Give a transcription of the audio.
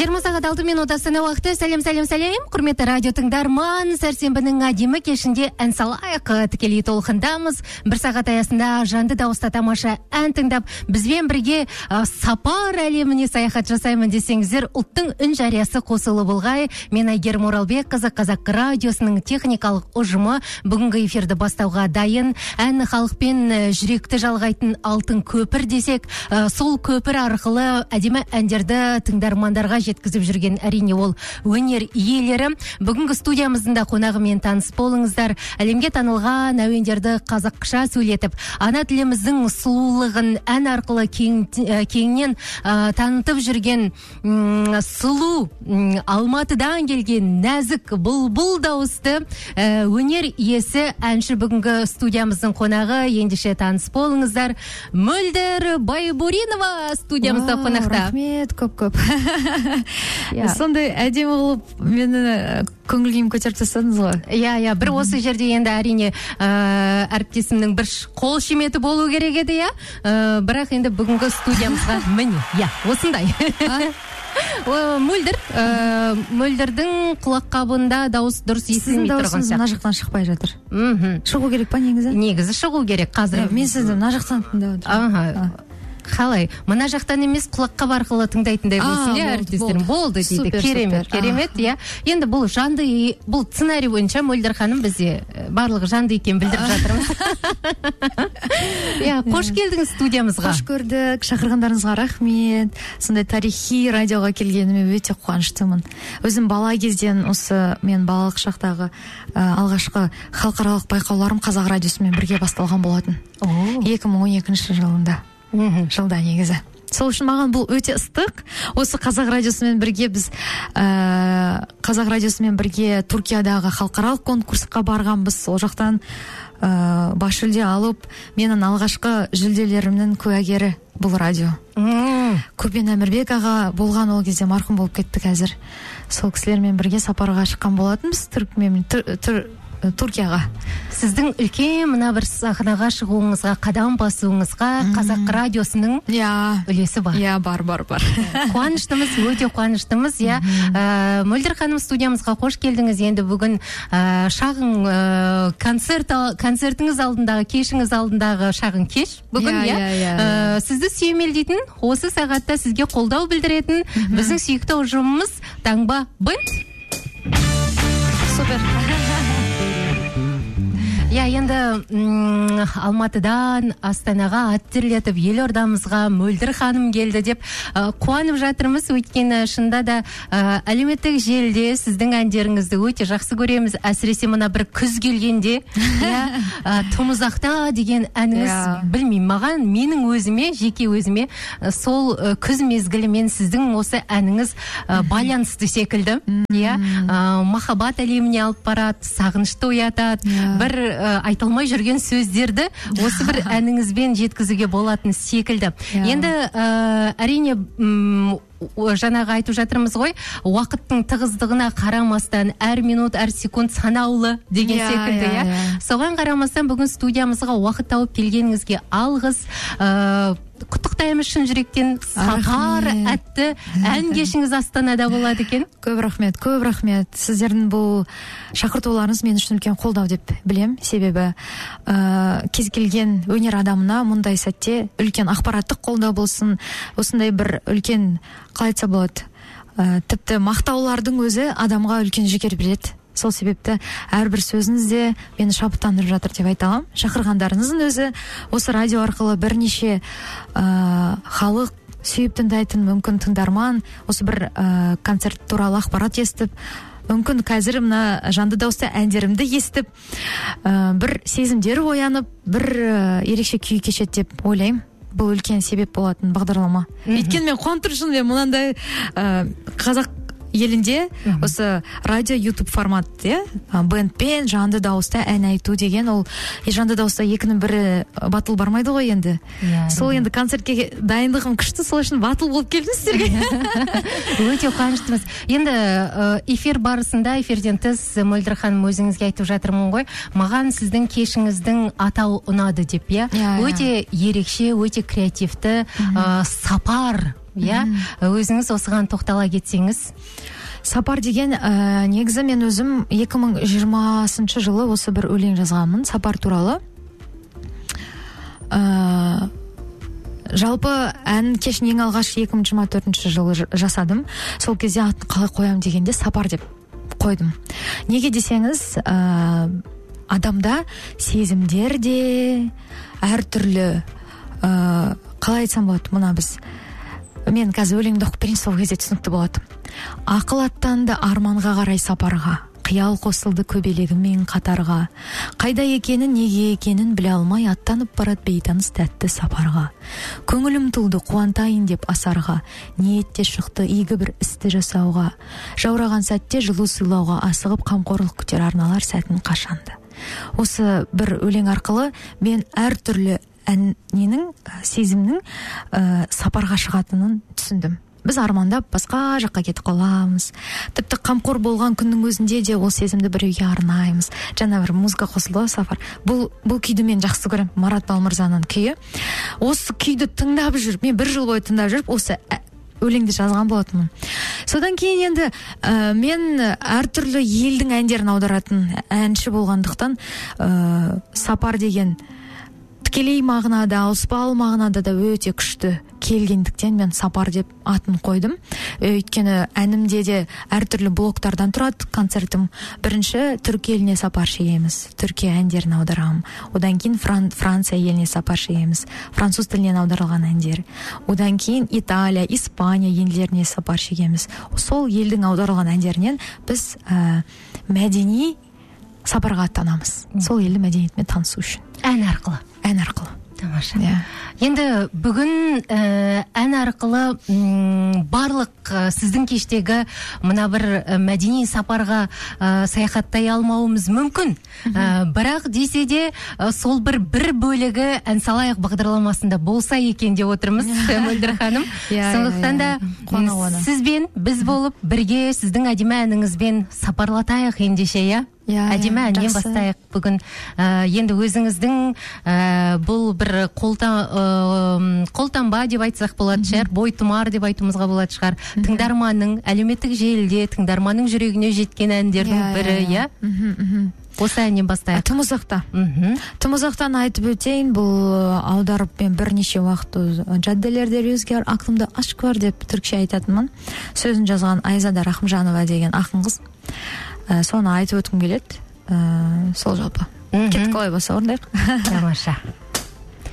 20 сағат 6 минут Астана уақыты. Сәлем. Құрметті радио тыңдарман, сәрсенбінің әдемі кешінде ән салайық. Тікелей толқындамыз. Bir сағат аясында жанды дауыста тамаша ән тыңдап, бізбен бірге сапар әлеміне саяхат жасаймын десеңіздер, ұлттың үн жариясы қосылы болғай. Мен Айгерім Оралбек, Қазақ радиосының техникалық ұжымы бүгінгі эфирді бастауға дайын. Ән халықпен жүректі жалғайтын алтын көпір десек, сол көпір арқылы әдемі әндерді тыңдармандарға жеткізіп жүрген әрине ол өнер иелері. Бүгінгі студиямыздың да қонағымен таныс болыңыздар. Әлемге танылған әуендерді қазақша сөйлетіп, ана тіліміздің сұлулығын ән арқылы кеңінен танытып жүрген сұлу Алматыдан келген нәзік бұлбұл дауысты өнер иесі әнші бүгінгі студиямыздың қонағы. Ендеше таныс болыңыздар. Мөлдір Байбуринова студиямызда қонақта. Рахмет, көп. Сондай әдемі қылып мені көңіл-күйім көтеріп тастадыңыз ғой. Иә, бір осы жерде енді әрине әріптесімнің бір қол шеметі болу керек еді, бірақ енді бүгінгі студиямызға міне, осындай. Мөлдірдің құлаққабында дауыс дұрыс естілмей тұрған сияқты. Сіздің даусыңыз мына жақтан шықпай жатыр. Шығу керек па негізі? Негізі шығу керек қазір. Мен сізді мына жақтан тыңдап отырмын. Қалай? Мына жақтан емес, құлаққа арқылы тыңдайтындай болсын, әріптестерім. Болды дейді. Керемет, Енді бұл жанды, бұл сценарий бойынша Мөлдір ханым бізде барлығы жанды екен білдіріп жатырмыз. Қош келдіңіз студиямызға. Қош көрдік. Шақырғандарыңызға рахмет. Сондай тарихи радиоға келгеніме өте қуаныштымын. Өзім бала кезден осы мен балалық шақтағы алғашқы халықаралық байқауларым Қазақ радиосымен бірге басталған болатын. 2012 жылда негізі. Сол үшін маған бұл өте ыстық. Осы Қазақ радиосымен бірге біз Қазақ радиосымен бірге Түркиядағы халықаралық конкурсқа барғанбыз. Сол жақтан бас жүлде алып, менің алғашқы жүлделерімнің куәгері бұл радио. Көпен Әмірбек аға болған, ол кезде марқұм болып кетті қазір. Сол кісілермен бірге сапарға шыққан болатынбыз Түркияға. Сіздің үлкен мына бір сахнаға шығуыңызға, қадам басуыңызға Қазақ радиосының үлесі бар. Бар. Қуаныштымыз, өте қуаныштымыз. Мөлдір ханым, студиямызға қош келдіңіз. Енді бүгін шағын концертіңіз алдындағы, кешіңіз алдындағы шағын кеш. Бүгін, сізді сүйемелдейтін, осы сағатта сізге қолдау білдіретін біздің сүйікті ұжымымыз Таңба Бенд. Супер. Енді Алматыдан Астанаға аттерлетіп, елордамызға Мөлдір ханым келді деп қуанып жатырмыз. Өйткені шында да әлеуметтік желіде сіздің әндеріңізді өте жақсы көреміз. Әсіресе мына бір күз келгенде, Тұмызақта деген әніңіз, білмеймін, маған, менің өзіме, жеке өзіме сол күз мезгілімен сіздің осы әніңіз байланысты секілді. Махаббат әлеміне алып барады, сағынышты оятады, бір айтылмай жүрген сөздерді осы бір әніңізбен жеткізуге болатын секілді. Енді әрине жаңағы айтып жатырмыз ғой, уақыттың тығыздығына қарамастан әр минут, әр секунд санаулы деген секілді. Соған қарамастан бүгін студиямызға уақыт тауып келгеніңізге алғыс. Құттықтаймыз шын жүректен. Сапар әтті ән кешіңіз Астанада болады екен. Көп рахмет. Сіздердің бұл шақыртуларыңыз мен үшін үлкен қолдау деп білем. Себебі кез келген өнер адамына мұндай сәтте үлкен ақпараттық қолдау болсын, осындай бір үлкен, қалай айтса болады, тіпті мақтаулардың өзі адамға үлкен жігер береді. Сол себепті әрбір сөзіңізде мені шабыттандырып жатыр деп айта аламын. Шақырғандарыңыздың өзі осы радио арқылы бірнеше халық сүйіп тыңдайтын мүмкін тыңдарман осы бір концерт туралы ақпарат естіп, мүмкін қазір мына жанды дауысты әндерімді естіп, бір сезімдері оянып, бір ерекше күй кешеді деп ойлаймын. Бұл үлкен себеп болатын бағдарлама. Өйткені мен қуантыр үшін мен мынандай қазақ елінде осы радио, YouTube формат, бэндпен жанды дауыста ән айту деген, ол жанды дауыста екінің бірі батыл бармайды ғой енді. Сол енді концертке дайындығым күшті, сол үшін батыл болып келдім сіздерге. Өте қуаныштымыз. Енді эфир барысында, эфирден тыс Мөлдір ханым өзіңізге айтып жатырмын ғой, маған сіздің кешіңіздің атауы ұнады деп, өте ерекше, өте креативті, сапар иә, өзіңіз осыған тоқтала кетсеңіз. Сапар деген, негізі мен өзім 2020 жылы осы бір өлең жазғанмын сапар туралы. Жалпы ән кешін ең алғаш 2024 жылы жасадым. Сол кезде атын қалай қоям дегенде сапар деп қойдым. Неге десеңіз, адамда сезімдер де әртүрлі, қалай айтсам болады, мұна мен қазір өлеңді оқып берейін, сол кезде түсінікті болады. Ақыл аттанды арманға қарай сапарға, қиял қосылды көбелегімен қатарға, қайда екенін неге екенін біле алмай аттанып барат бейтаныс тәтті сапарға. Көңілім тұлды қуантайын деп асарға, ниетте шықты игі бір істі жасауға, жаураған сәтте жылу сыйлауға, асығып қамқорлық күтер арналар сәтін қашанды. Осы бір өлең арқылы мен әртүрлі сезімнің сапарға шығатынын түсіндім. Біз армандап басқа жаққа кетіп қаламыз. Тіпті қамқор болған күннің өзінде де ол сезімді біреуге арнаймыз. Жаңа бір музыка қосылды, сапар. Бұл күйді мен жақсы көремін. Марат Балмырзаның күйі. Осы күйді тыңдап жүріп, мен бір жыл бойы тыңдап жүріп, осы өлеңді жазған болатынмын. Содан кейін енді мен әртүрлі елдің әндерін аударатын әнші болғандықтан сапар деген тікелей мағынада, ауыспалы мағынада да өте күшті келгендіктен мен сапар деп атын қойдым. Өйткені әнімде де әртүрлі блоктардан тұрады концертім. Бірінші Түркия еліне сапар шегеміз, Түркия әндерін аударамын. Одан кейін Франция еліне сапар шегеміз, француз тілінен аударылған әндер. Одан кейін Италия, Испания елдеріне сапар шегеміз. Сол елдің аударылған әндерінен біз мәдени сапарға аттанамыз. Сол елді мәдениетімен танысу үшін. Ән арқылы. Тамаша. Енді бүгін ән арқылы барлық сіздің кештегі мына бір мәдени сапарға саяхаттай алмауымыз мүмкін. Бірақ десе де сол бір бөлігі ән салайық бағдарламасында болса екен деп отырмыз, Мөлдір ханым. Сондықтан да сізбен біз болып бірге сіздің әдемі әніңізбен сапарлатайық ендеше, иә? Әдемі әннен бастайық бүгін. Енді өзіңіздің бұл бір қолтанба деп айтсақ болады шығар, бойтұмар деп айтуымызға болады шығар. Тыңдарманның, әлеуметтік желіде тыңдарманның жүрегіне жеткен әндердің бірі, иә? Осы әннен бастайық. Тымызақтан айтып өтейін, бұл аударып мен бірнеше уақыт жадделерде рюзгар ақлымда ашк бар деп түркше айтатынмын. Сөзін жазған Айзада Рахымжанова деген ақын қыз. Соны айтып өткім келеді. Сол жалпы. Кетіп қалай болса орындайық. Тамаша.